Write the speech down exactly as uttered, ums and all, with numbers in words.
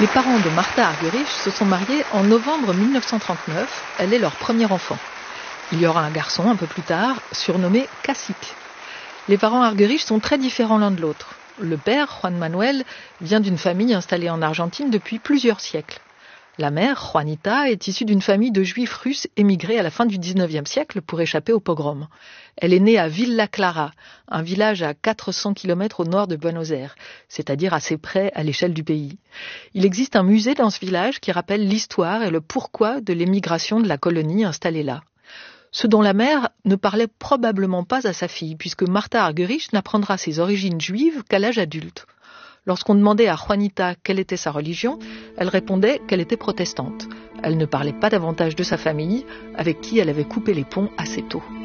Les parents de Martha Argerich se sont mariés en novembre mille neuf cent trente-neuf. Elle est leur premier enfant. Il y aura un garçon un peu plus tard, surnommé Cacique. Les parents Argerich sont très différents l'un de l'autre. Le père, Juan Manuel, vient d'une famille installée en Argentine depuis plusieurs siècles. La mère, Juanita, est issue d'une famille de juifs russes émigrés à la fin du dix-neuvième siècle pour échapper au pogrom. Elle est née à Villa Clara, un village à quatre cents kilomètres au nord de Buenos Aires, c'est-à-dire assez près à l'échelle du pays. Il existe un musée dans ce village qui rappelle l'histoire et le pourquoi de l'émigration de la colonie installée là. Ce dont la mère ne parlait probablement pas à sa fille, puisque Martha Argerich n'apprendra ses origines juives qu'à l'âge adulte. Lorsqu'on demandait à Juanita quelle était sa religion, elle répondait qu'elle était protestante. Elle ne parlait pas davantage de sa famille, avec qui elle avait coupé les ponts assez tôt.